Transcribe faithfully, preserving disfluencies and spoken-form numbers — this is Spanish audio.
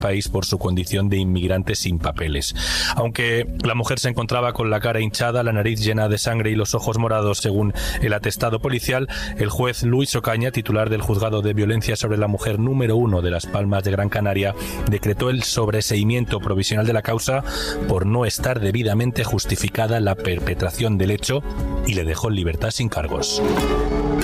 país por su condición de inmigrante sin papeles. Aunque la mujer se encontraba con la cara hinchada, la nariz llena de sangre y los ojos morados, según el atestado policial, el juez Luis Ocaña, titular del Juzgado de Violencia sobre la Mujer número uno de Las Palmas de Gran Canaria, decretó el sobreseimiento provisional de la causa por no estar debidamente justificada la perpetración del hecho y le dejó en libertad sin cargos.